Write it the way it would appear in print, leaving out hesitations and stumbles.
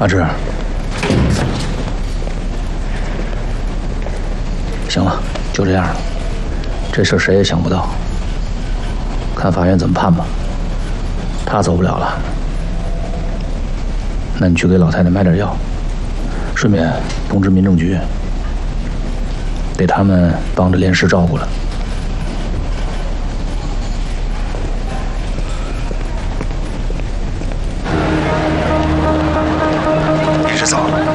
阿志，行了，就这样了。这事谁也想不到，看法院怎么判吧。他走不了了，那你去给老太太买点药，顺便通知民政局，得他们帮着连氏照顾了。 你是走了？